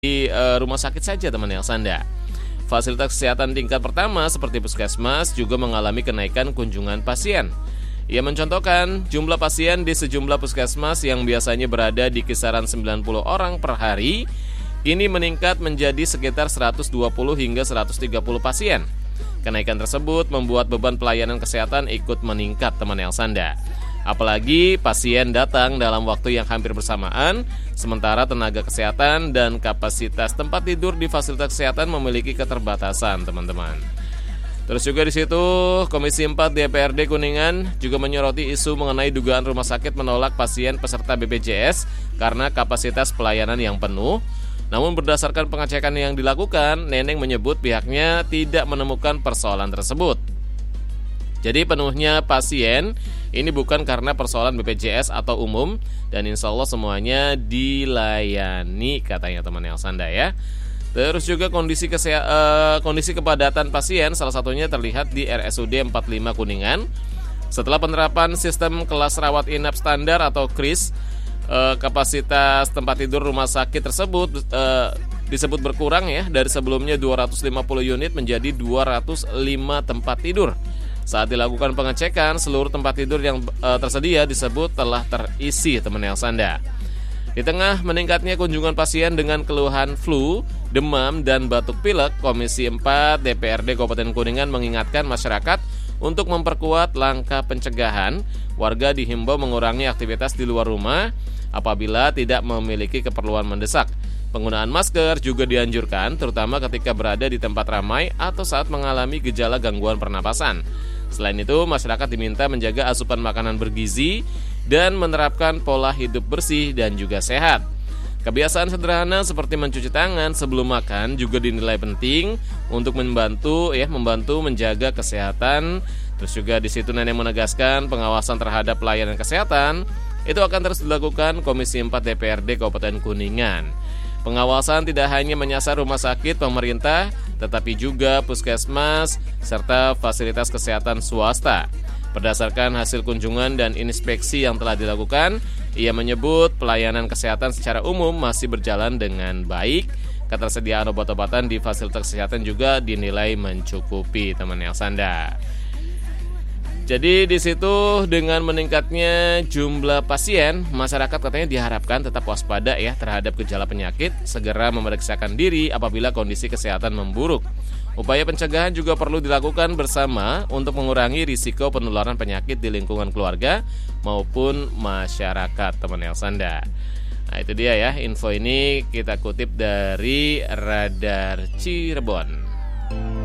rumah sakit saja teman Elsanda. Fasilitas kesehatan tingkat pertama seperti puskesmas juga mengalami kenaikan kunjungan pasien. Ia mencontohkan jumlah pasien di sejumlah puskesmas yang biasanya berada di kisaran 90 orang per hari, kini meningkat menjadi sekitar 120 hingga 130 pasien. Kenaikan tersebut membuat beban pelayanan kesehatan ikut meningkat teman Elsanda. Apalagi pasien datang dalam waktu yang hampir bersamaan, sementara tenaga kesehatan dan kapasitas tempat tidur di fasilitas kesehatan memiliki keterbatasan, teman-teman. Terus juga di situ, Komisi 4 DPRD Kuningan juga menyoroti isu mengenai dugaan rumah sakit menolak pasien peserta BPJS karena kapasitas pelayanan yang penuh. Namun berdasarkan pengecekan yang dilakukan, Neneng menyebut pihaknya tidak menemukan persoalan tersebut. Jadi penuhnya pasien ini bukan karena persoalan BPJS atau umum, dan insya Allah semuanya dilayani, katanya teman Elsanda ya. Terus juga kondisi kepadatan pasien salah satunya terlihat di RSUD 45 Kuningan. Setelah penerapan sistem kelas rawat inap standar atau KRIS, kapasitas tempat tidur rumah sakit tersebut disebut berkurang ya, dari sebelumnya 250 unit menjadi 205 tempat tidur. Saat dilakukan pengecekan, seluruh tempat tidur yang tersedia disebut telah terisi, teman Elsanda. Di tengah meningkatnya kunjungan pasien dengan keluhan flu, demam, dan batuk pilek, Komisi 4 DPRD Kabupaten Kuningan mengingatkan masyarakat untuk memperkuat langkah pencegahan. Warga dihimbau mengurangi aktivitas di luar rumah apabila tidak memiliki keperluan mendesak. Penggunaan masker juga dianjurkan, terutama ketika berada di tempat ramai atau saat mengalami gejala gangguan pernapasan. Selain itu, masyarakat diminta menjaga asupan makanan bergizi dan menerapkan pola hidup bersih dan juga sehat. Kebiasaan sederhana seperti mencuci tangan sebelum makan juga dinilai penting untuk membantu menjaga kesehatan. Terus juga di situ Nenek menegaskan pengawasan terhadap pelayanan kesehatan itu akan terus dilakukan Komisi 4 DPRD Kabupaten Kuningan. Pengawasan tidak hanya menyasar rumah sakit pemerintah, tetapi juga puskesmas serta fasilitas kesehatan swasta. Berdasarkan hasil kunjungan dan inspeksi yang telah dilakukan, ia menyebut pelayanan kesehatan secara umum masih berjalan dengan baik. Ketersediaan obat-obatan di fasilitas kesehatan juga dinilai mencukupi, teman Elsanda. Jadi di situ dengan meningkatnya jumlah pasien, masyarakat katanya diharapkan tetap waspada ya terhadap gejala penyakit, segera memeriksakan diri apabila kondisi kesehatan memburuk. Upaya pencegahan juga perlu dilakukan bersama untuk mengurangi risiko penularan penyakit di lingkungan keluarga maupun masyarakat, teman Elsanda. Nah itu dia ya, info ini kita kutip dari Radar Cirebon.